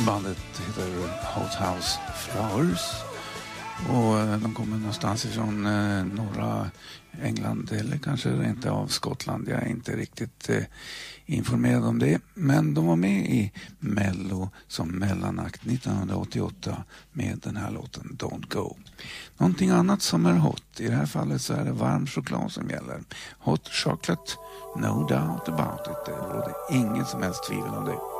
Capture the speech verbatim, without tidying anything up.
Bandet heter Hot House Flowers och de kommer någonstans ifrån eh, norra England eller kanske inte av Skottland. Jag är inte riktigt eh, informerad om det, men de var med i Mello som mellanakt nittonhundraåttioåtta med den här låten Don't Go. Någonting annat som är hot, i det här fallet så är det varm choklad som gäller. Hot chocolate, no doubt about it. Det råder inget som helst tvivel om det.